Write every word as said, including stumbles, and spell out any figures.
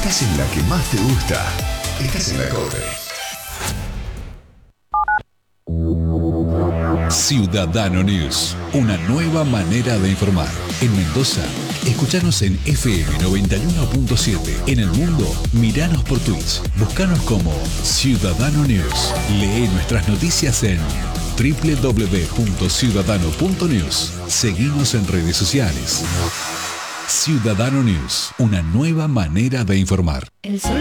estás en la que más te gusta. Estás en la Cote. Ciudadano News, una nueva manera de informar. En Mendoza, escuchanos en F M noventa y uno punto siete. En el mundo, miranos por Twitch. Búscanos como Ciudadano News. Lee nuestras noticias en doble u doble u doble u punto ciudadano punto news. Seguinos en redes sociales. Ciudadano News, una nueva manera de informar. El sol